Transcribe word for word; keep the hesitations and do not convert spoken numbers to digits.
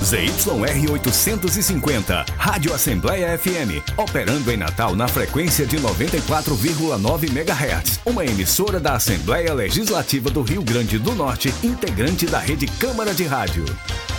Z Y R oitocentos e cinquenta, Rádio Assembleia F M, operando em Natal na frequência de noventa e quatro vírgula nove megahertz. Uma emissora da Assembleia Legislativa do Rio Grande do Norte, integrante da Rede Câmara de Rádio.